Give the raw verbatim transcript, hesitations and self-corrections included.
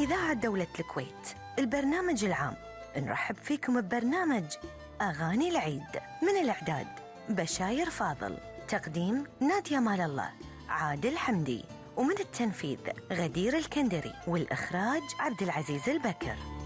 إذاعة دولة الكويت، البرنامج العام. نرحب فيكم ببرنامج أغاني العيد. من الإعداد بشاير فاضل، تقديم نادية مال الله، عادل حمدي، ومن التنفيذ غدير الكندري، والإخراج عبد العزيز البكر.